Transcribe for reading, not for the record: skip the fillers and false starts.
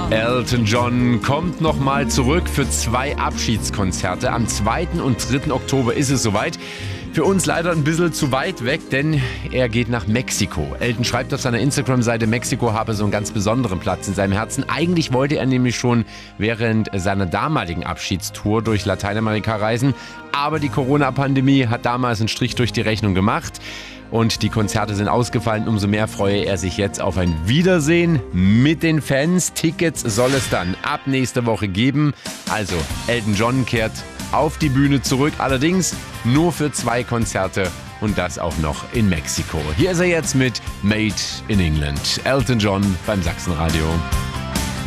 Elton John kommt nochmal zurück für 2 Abschiedskonzerte. Am 2. und 3. Oktober ist es soweit. Für uns leider ein bisschen zu weit weg, denn er geht nach Mexiko. Elton schreibt auf seiner Instagram-Seite, Mexiko habe so einen ganz besonderen Platz in seinem Herzen. Eigentlich wollte er nämlich schon während seiner damaligen Abschiedstour durch Lateinamerika reisen. Aber die Corona-Pandemie hat damals einen Strich durch die Rechnung gemacht. Und die Konzerte sind ausgefallen. Umso mehr freue er sich jetzt auf ein Wiedersehen mit den Fans. Tickets soll es dann ab nächster Woche geben. Also Elton John kehrt auf die Bühne zurück. Allerdings nur für 2 Konzerte und das auch noch in Mexiko. Hier ist er jetzt mit Made in England. Elton John beim Sachsenradio.